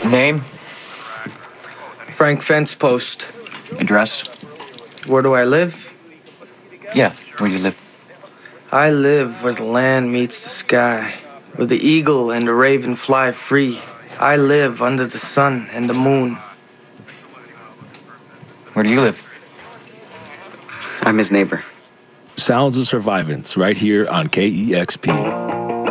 Name? Frank Fencepost. Address? Where do I live? Yeah, where do you live? I live where the land meets the sky, where the eagle and the raven fly free. I live under the sun and the moon. Where do you live? I'm his neighbor. Sounds of Survivance right here on KEXP.